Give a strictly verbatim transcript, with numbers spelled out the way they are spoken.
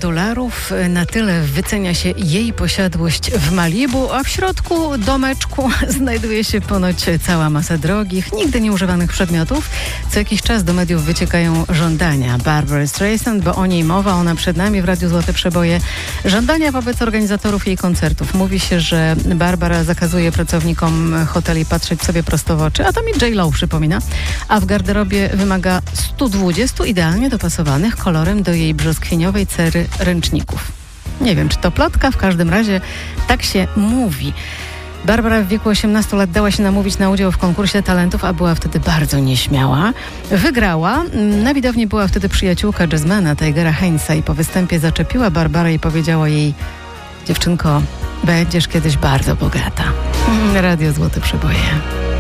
dolarów. Na tyle wycenia się jej posiadłość w Malibu, a w środku domeczku znajduje się ponoć cała masa drogich, nigdy nieużywanych przedmiotów. Co jakiś czas do mediów wyciekają żądania Barbary Streisand, bo o niej mowa, ona przed nami w Radiu Złote Przeboje. Żądania wobec organizatorów jej koncertów. Mówi się, że Barbara zakazuje pracownikom hoteli patrzeć sobie prosto w oczy, a to mi J Lo przypomina, a w garderobie wymaga stu dwudziestu idealnie dopasowanych kolorem do jej brzoskwiniowej cery ręczników. Nie wiem, czy to plotka, w każdym razie tak się mówi. Barbara w wieku osiemnastu lat dała się namówić na udział w konkursie talentów, a była wtedy bardzo nieśmiała. Wygrała. Na widowni była wtedy przyjaciółka jazzmana Tigera Hainesa i po występie zaczepiła Barbarę i powiedziała jej: dziewczynko, będziesz kiedyś bardzo bogata. Radio Złote Przeboje.